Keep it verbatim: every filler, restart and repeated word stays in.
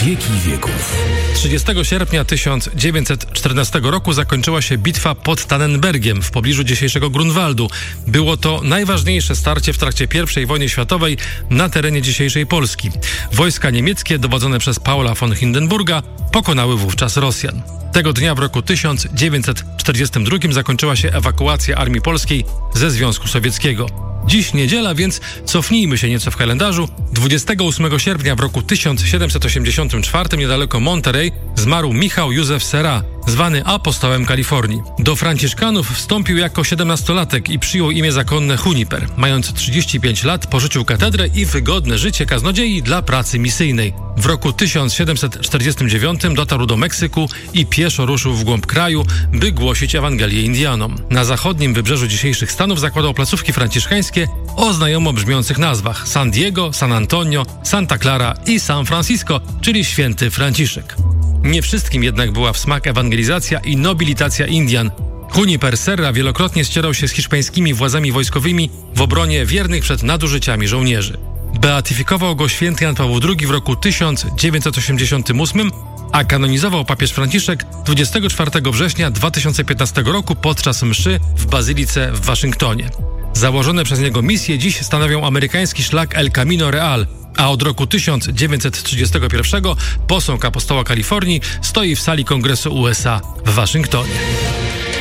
wieki wieków. trzydziestego sierpnia tysiąc dziewięćset czternastego roku zakończyła się bitwa pod Tannenbergiem w pobliżu dzisiejszego Grunwaldu. Było to najważniejsze starcie w trakcie pierwszej wojny światowej na terenie dzisiejszej Polski. Wojska niemieckie dowodzone przez Paula von Hindenburga pokonały wówczas Rosjan. Tego dnia w roku tysiąc dziewięćset czterdziestym drugim zakończyła się ewakuacja armii polskiej ze Związku Sowieckiego. Dziś niedziela, więc cofnijmy się nieco w kalendarzu. dwudziestego ósmego sierpnia w roku tysiąc siedemset osiemdziesiątym czwartym niedaleko Monterey zmarł Michał Józef Serra, zwany apostołem Kalifornii. Do franciszkanów wstąpił jako siedemnastolatek i przyjął imię zakonne Juniper. Mając trzydzieści pięć lat porzucił katedrę i wygodne życie kaznodziei dla pracy misyjnej. W roku tysiąc siedemset czterdziestym dziewiątym dotarł do Meksyku i pieszo ruszył w głąb kraju, by głosić Ewangelię Indianom. Na zachodnim wybrzeżu dzisiejszych Stanów zakładał placówki franciszkańskie o znajomo brzmiących nazwach: San Diego, San Antonio, Santa Clara i San Francisco, czyli Święty Franciszek. Nie wszystkim jednak była w smak ewangelizacja i nobilitacja Indian. Juniper Serra wielokrotnie ścierał się z hiszpańskimi władzami wojskowymi w obronie wiernych przed nadużyciami żołnierzy. Beatyfikował go święty Jan Paweł drugi w roku tysiąc dziewięćset osiemdziesiątym ósmym, a kanonizował papież Franciszek dwudziestego czwartego września dwa tysiące piętnastego roku podczas mszy w bazylice w Waszyngtonie. Założone przez niego misje dziś stanowią amerykański szlak El Camino Real, a od roku tysiąc dziewięćset trzydziestego pierwszego posąg apostoła Kalifornii stoi w sali Kongresu U S A w Waszyngtonie.